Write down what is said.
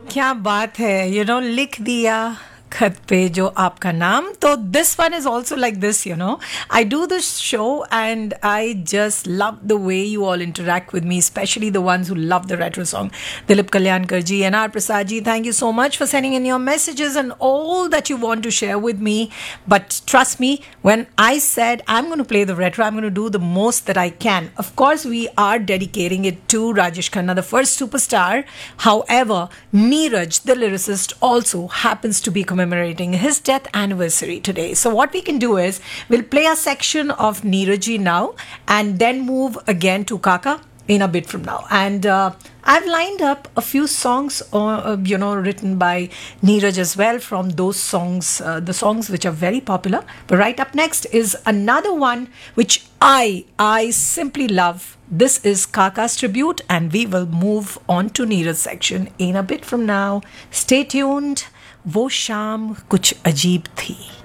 क्या बात है, लिख दिया खत पे जो आपका नाम. तो this one is also like this. I do this show and I just love the way you all interact with me, especially the ones who love the retro song. Dilip Kalyankar ji and R Prasad ji, thank you so much for sending in your messages and all that you want to share with me. But trust me, when I said I'm going to play the retro, I'm going to do the most that I can. Of course, we are dedicating it to Rajesh Khanna, the first superstar. However, Neeraj, the lyricist, also happens to be commemorating his death anniversary today. So what we can do is we'll play a section of Neeraj now and then move again to Kaka in a bit from now. And I've lined up a few songs, written by Neeraj as well from those songs, the songs which are very popular. But right up next is another one which I simply love. This is Kaka's tribute, and we will move on to Neeraj section in a bit from now. Stay tuned. वो शाम कुछ अजीब थी.